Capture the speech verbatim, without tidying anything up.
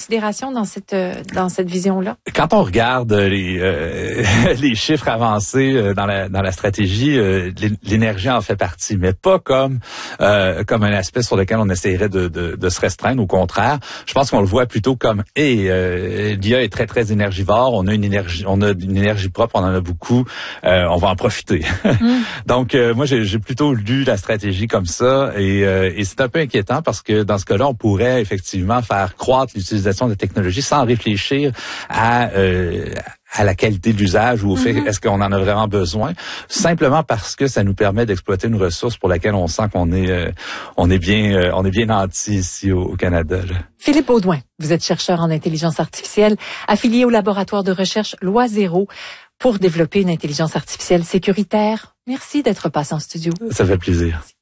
considération dans cette dans cette vision-là? Quand on regarde les euh, les chiffres avancés dans la dans la stratégie, euh, l'énergie en fait partie, mais pas comme euh, comme un aspect sur lequel on essaierait de, de, de se restreindre. Au contraire, je pense qu'on le voit plutôt comme et euh, l'I A est très très énergivore. On a une énergie, on a une énergie propre, on en a beaucoup. Euh, on va en profiter. Mm. Donc euh, moi j'ai, j'ai plutôt lu la stratégie comme ça et, euh, et c'est un peu inquiétant parce que dans ce cas-là, on pourrait effectivement faire croître l'utilisation de technologies sans réfléchir à euh, à la qualité de l'usage ou au fait, mm-hmm. est-ce qu'on en a vraiment besoin, simplement parce que ça nous permet d'exploiter une ressource pour laquelle on sent qu'on est euh, on est bien euh, on est bien nanti ici au, au Canada. Là. Philippe Baudouin, vous êtes chercheur en intelligence artificielle, affilié au laboratoire de recherche Loi Zéro pour développer une intelligence artificielle sécuritaire. Merci d'être passé en studio. Ça fait plaisir. Merci.